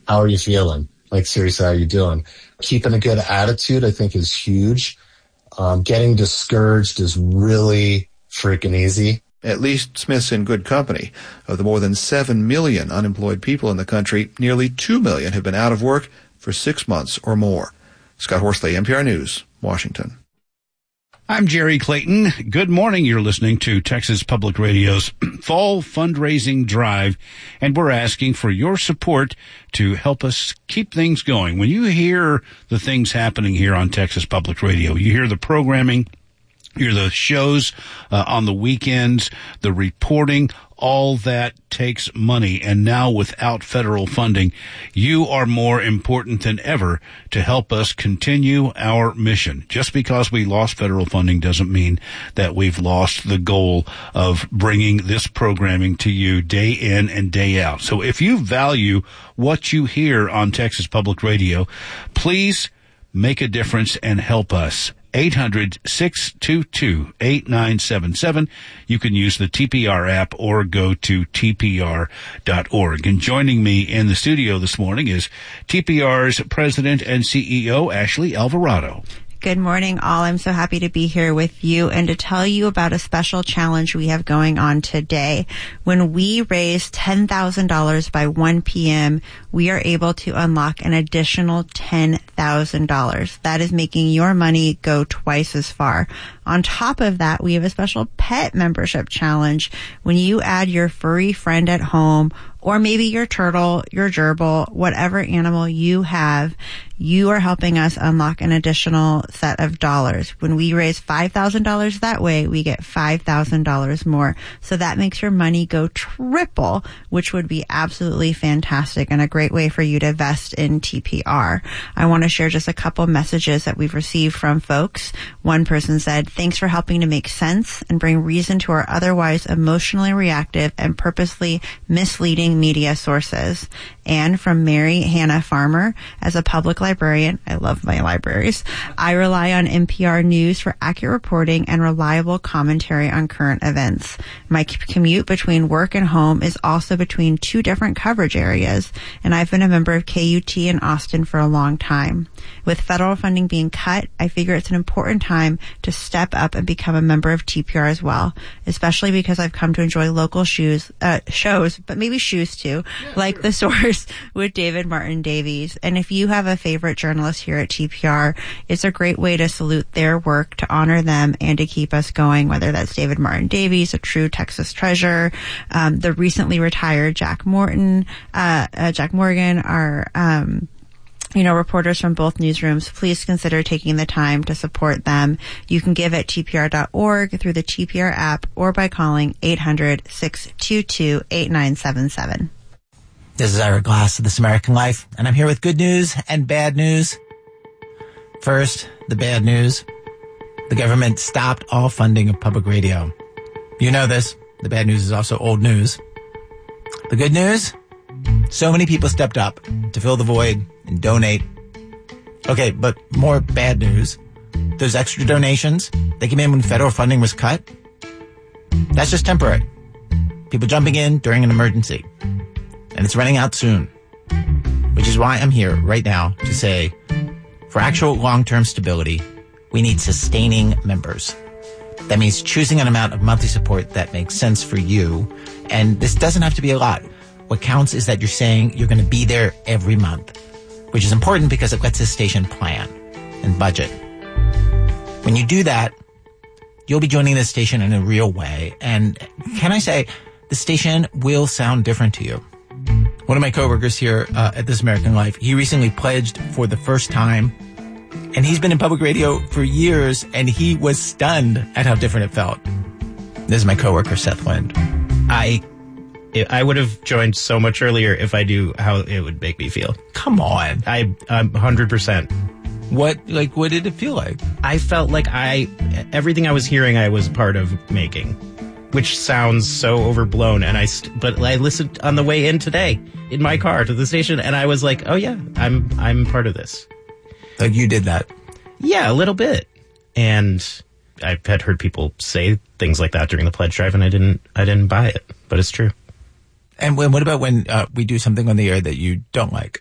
how are you feeling? Like, seriously, how are you doing? Keeping a good attitude, I think, is huge. Getting discouraged is really freaking easy. At least Smith's in good company. Of the more than 7 million unemployed people in the country, nearly 2 million have been out of work for 6 months or more. Scott Horsley, NPR News, Washington. I'm Jerry Clayton. Good morning. You're listening to Texas Public Radio's Fall Fundraising Drive, and we're asking for your support to help us keep things going. When you hear the things happening here on Texas Public Radio, you hear the programming, you hear the shows on the weekends, the reporting, all that takes money. And now without federal funding, you are more important than ever to help us continue our mission. Just because we lost federal funding doesn't mean that we've lost the goal of bringing this programming to you day in and day out. So if you value what you hear on Texas Public Radio, please make a difference and help us. 800-622-8977. You can use the TPR app or go to tpr.org. And joining me in the studio this morning is TPR's President and CEO, Ashley Alvarado. Good morning, all. I'm so happy to be here with you and to tell you about a special challenge we have going on today. When we raise $10,000 by 1 p.m., we are able to unlock an additional $10,000. That is making your money go twice as far. On top of that, we have a special pet membership challenge. When you add your furry friend at home, or maybe your turtle, your gerbil, whatever animal you have, you are helping us unlock an additional set of dollars. When we raise $5,000 that way, we get $5,000 more. So that makes your money go triple, which would be absolutely fantastic and a great way for you to invest in TPR. I want to share just a couple messages that we've received from folks. One person said, "Thanks for helping to make sense and bring reason to our otherwise emotionally reactive and purposely misleading media sources." And from Mary Hannah Farmer, as a public librarian, I love my libraries, I rely on NPR News for accurate reporting and reliable commentary on current events. My commute between work and home is also between two different coverage areas, and I've been a member of KUT in Austin for a long time. With federal funding being cut, I figure it's an important time to step up and become a member of TPR as well, especially because I've come to enjoy local shows, but maybe shoes too, like The Source with David Martin Davies. And if you have a favorite journalist here at TPR, it's a great way to salute their work, to honor them, and to keep us going, whether that's David Martin Davies, a true Texas treasure, the recently retired Jack Morgan, our reporters from both newsrooms. Please consider taking the time to support them. You can give at tpr.org, through the TPR app, or by calling 800-622-8977. This is Ira Glass of This American Life, and I'm here with good news and bad news. First, the bad news. The government stopped all funding of public radio. You know this. The bad news is also old news. The good news? So many people stepped up to fill the void and donate. Okay, but more bad news. Those extra donations, they came in when federal funding was cut. That's just temporary. People jumping in during an emergency. And it's running out soon. Which is why I'm here right now to say, for actual long-term stability, we need sustaining members. That means choosing an amount of monthly support that makes sense for you. And this doesn't have to be a lot. What counts is that you're saying you're going to be there every month, which is important because it lets the station plan and budget. When you do that, you'll be joining the station in a real way. And can I say, the station will sound different to you. One of my coworkers here at This American Life, he recently pledged for the first time, and he's been in public radio for years, and he was stunned at how different it felt. This is my coworker, Seth Lind. I would have joined so much earlier if I knew how it would make me feel. Come on. I'm 100%. What did it feel like? I felt like everything I was hearing, I was part of making, which sounds so overblown. But I listened on the way in today in my car to the station, and I was like, oh yeah, I'm part of this. Like you did that? Yeah, a little bit. And I had heard people say things like that during the pledge drive, and I didn't buy it, but it's true. And what about when we do something on the air that you don't like?